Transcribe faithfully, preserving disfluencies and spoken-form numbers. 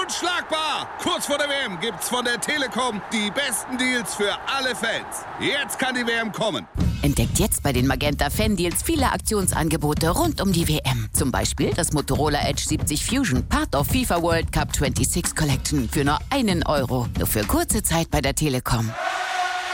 Unschlagbar! Kurz vor der W M gibt's von der Telekom die besten Deals für alle Fans. Jetzt kann die W M kommen. Entdeckt jetzt bei den Magenta Fan Deals viele Aktionsangebote rund um die W M. Zum Beispiel das Motorola Edge siebzig Fusion, Part of FIFA World Cup sechsundzwanzig Collection für nur einen Euro. Nur für kurze Zeit bei der Telekom.